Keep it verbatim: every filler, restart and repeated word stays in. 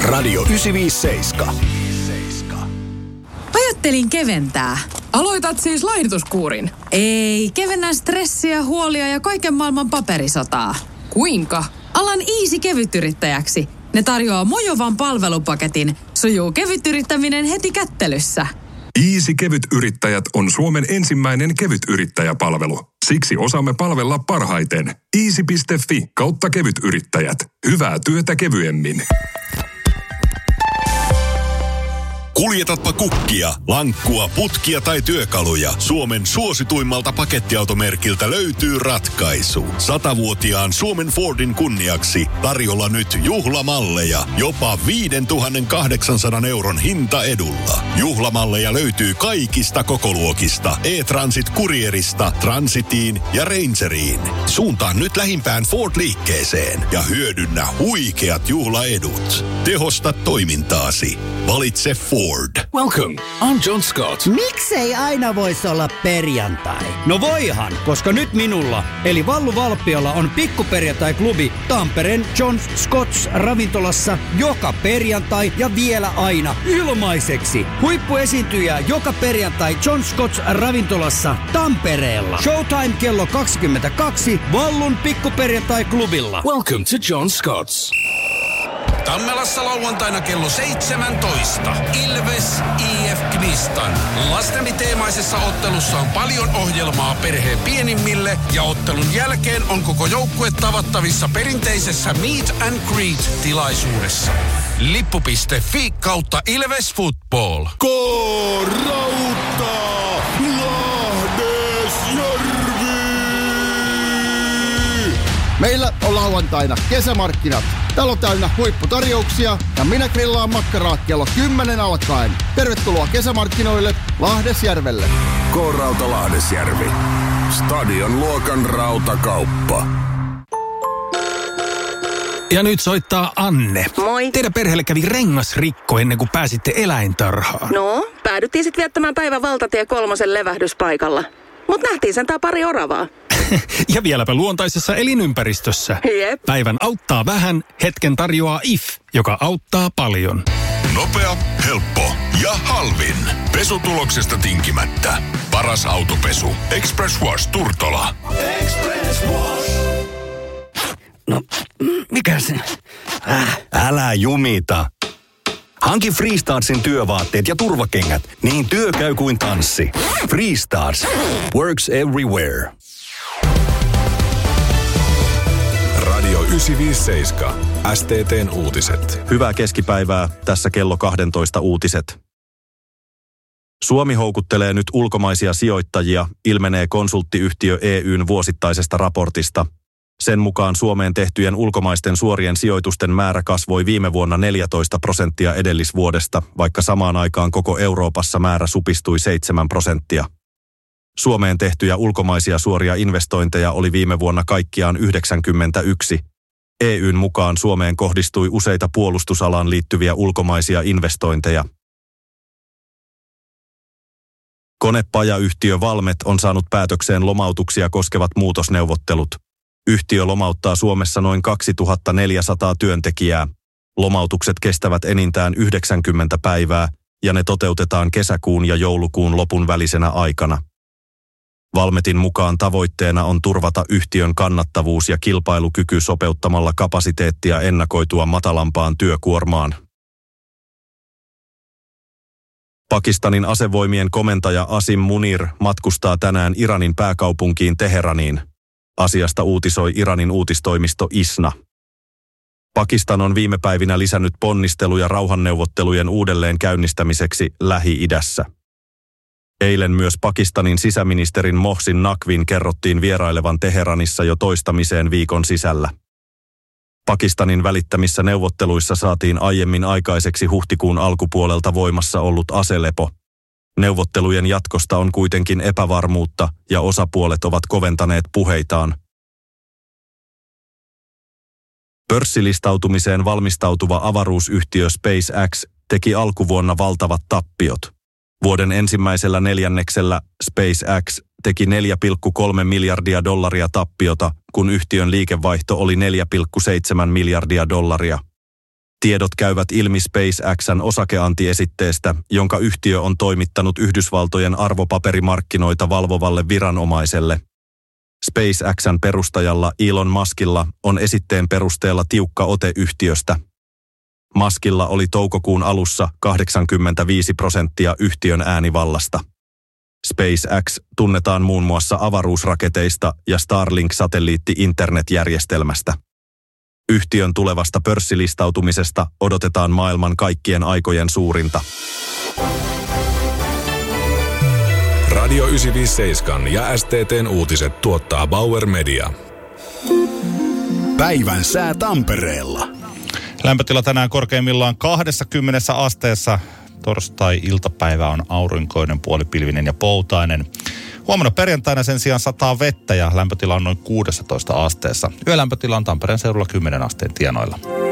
Radio yhdeksänsataaviisikymmentäseitsemän. Ajattelin keventää. Aloitat siis laihdutuskuurin? Ei, kevennän stressiä, huolia ja kaiken maailman paperisotaa. Kuinka? Alan Easy kevytyrittäjäksi. Ne tarjoaa mojovan palvelupaketin. Sujuu kevytyrittäminen heti kättelyssä. Easy kevytyrittäjät on Suomen ensimmäinen kevytyrittäjäpalvelu. Siksi osaamme palvella parhaiten. easy piste fi kautta kevytyrittäjät. Hyvää työtä kevyemmin. Kuljetatpa kukkia, lankkua, putkia tai työkaluja. Suomen suosituimmalta pakettiautomerkiltä löytyy ratkaisu. Satavuotiaan Suomen Fordin kunniaksi tarjolla nyt juhlamalleja. Jopa viisituhattakahdeksansataa euron hintaedulla. Juhlamalleja löytyy kaikista kokoluokista. E-Transit Courierista, Transitiin ja Rangeriin. Suuntaan nyt lähimpään Ford-liikkeeseen ja hyödynnä huikeat juhlaedut. Tehosta toimintaasi. Valitse Ford. Welcome, I'm John Scott. Miksei aina voisi olla perjantai? No voihan, koska nyt minulla, eli Vallu Valpiolla on pikkuperjantai-klubi Tampereen John Scotts ravintolassa joka perjantai ja vielä aina ilmaiseksi. Huippuesiintyjä joka perjantai John Scotts ravintolassa Tampereella. Showtime kello kaksikymmentäkaksi Vallun pikkuperjantai-klubilla. Welcome to John Scott's. Tammelassa lauantaina kello seitsemäntoista. Ilves I F Knistan. Lasteni teemaisessa ottelussa on paljon ohjelmaa perheen pienimmille ja ottelun jälkeen on koko joukkue tavattavissa perinteisessä Meet and Greet-tilaisuudessa. Lippu piste fi kautta Ilves Football. K-Rauta! Lahdesjärvi! Meillä on lauantaina kesämarkkinat. Täällä on täynnä huipputarjouksia ja minä grillaan makkaraa kello kymmenen alkaen. Tervetuloa kesämarkkinoille Lahdesjärvelle. K-Rauta Lahdesjärvi. Stadion luokan rautakauppa. Ja nyt soittaa Anne. Moi. Teidän perheelle kävi rengasrikko ennen kuin pääsitte eläintarhaan. No, päädyttiin sitten viettämään päivän valtatie kolmosen levähdyspaikalla. Mut nähtiin sentään pari oravaa. Ja vieläpä luontaisessa elinympäristössä. Jep. Päivän auttaa vähän, hetken tarjoaa I F, joka auttaa paljon. Nopea, helppo ja halvin. Pesutuloksesta tinkimättä. Paras autopesu. Express Wash Turtola. Express Wash. No, mikä se? Äh. Älä jumita. Hanki Freestarsin työvaatteet ja turvakengät, niin työ käy kuin tanssi. Freestars. Works everywhere. Radio yhdeksänsataaviisikymmentäseitsemän. S T T:n uutiset. Hyvää keskipäivää. Tässä kello kaksitoista uutiset. Suomi houkuttelee nyt ulkomaisia sijoittajia, ilmenee konsulttiyhtiö E Y:n vuosittaisesta raportista. Sen mukaan Suomeen tehtyjen ulkomaisten suorien sijoitusten määrä kasvoi viime vuonna neljätoista prosenttia edellisvuodesta, vaikka samaan aikaan koko Euroopassa määrä supistui seitsemän prosenttia. Suomeen tehtyjä ulkomaisia suoria investointeja oli viime vuonna kaikkiaan yhdeksänkymmentäyksi. E Y:n mukaan Suomeen kohdistui useita puolustusalaan liittyviä ulkomaisia investointeja. Konepajayhtiö Valmet on saanut päätökseen lomautuksia koskevat muutosneuvottelut. Yhtiö lomauttaa Suomessa noin kaksituhattaneljäsataa työntekijää. Lomautukset kestävät enintään yhdeksänkymmentä päivää ja ne toteutetaan kesäkuun ja joulukuun lopun välisenä aikana. Valmetin mukaan tavoitteena on turvata yhtiön kannattavuus ja kilpailukyky sopeuttamalla kapasiteettia ennakoitua matalampaan työkuormaan. Pakistanin asevoimien komentaja Asim Munir matkustaa tänään Iranin pääkaupunkiin Teheraniin. Asiasta uutisoi Iranin uutistoimisto ISNA. Pakistan on viime päivinä lisännyt ponnisteluja rauhanneuvottelujen uudelleen käynnistämiseksi Lähi-idässä. Eilen myös Pakistanin sisäministerin Mohsin Naqvin kerrottiin vierailevan Teheranissa jo toistamiseen viikon sisällä. Pakistanin välittämissä neuvotteluissa saatiin aiemmin aikaiseksi huhtikuun alkupuolelta voimassa ollut aselepo. Neuvottelujen jatkosta on kuitenkin epävarmuutta ja osapuolet ovat koventaneet puheitaan. Pörssilistautumiseen valmistautuva avaruusyhtiö SpaceX teki alkuvuonna valtavat tappiot. Vuoden ensimmäisellä neljänneksellä SpaceX teki neljä pilkku kolme miljardia dollaria tappiota, kun yhtiön liikevaihto oli neljä pilkku seitsemän miljardia dollaria. Tiedot käyvät ilmi SpaceXn osakeantiesitteestä, jonka yhtiö on toimittanut Yhdysvaltojen arvopaperimarkkinoita valvovalle viranomaiselle. SpaceXn perustajalla Elon Muskilla on esitteen perusteella tiukka ote yhtiöstä. Muskilla oli toukokuun alussa kahdeksankymmentäviisi prosenttia yhtiön äänivallasta. SpaceX tunnetaan muun muassa avaruusraketeista ja Starlink-satelliitti-internetjärjestelmästä. Yhtiön tulevasta pörssilistautumisesta odotetaan maailman kaikkien aikojen suurinta. Radio yhdeksänsataaviisikymmentäseitsemän ja S T T:n uutiset tuottaa Bauer Media. Päivän sää Tampereella. Lämpötila tänään korkeimmillaan kaksikymmentä asteessa. Torstai-iltapäivä on aurinkoinen, puolipilvinen ja poutainen. Huomenna perjantaina sen sijaan sataa vettä ja lämpötila on noin kuusitoista asteessa. Yölämpötila on Tampereen seudulla kymmenen asteen tienoilla.